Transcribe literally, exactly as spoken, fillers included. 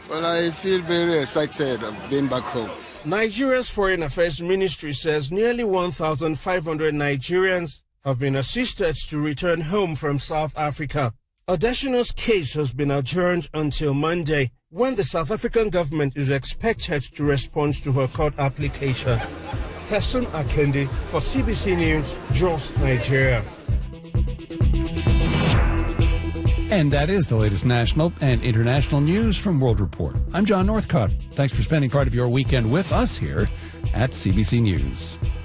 Well, I feel very excited of being back home. Nigeria's Foreign Affairs Ministry says nearly one thousand five hundred Nigerians have been assisted to return home from South Africa. Adesina's case has been adjourned until Monday, when the South African government is expected to respond to her court application. Tesson Akende for C B C News, Jos, Nigeria. And that is the latest national and international news from World Report. I'm John Northcott. Thanks for spending part of your weekend with us here at C B C News.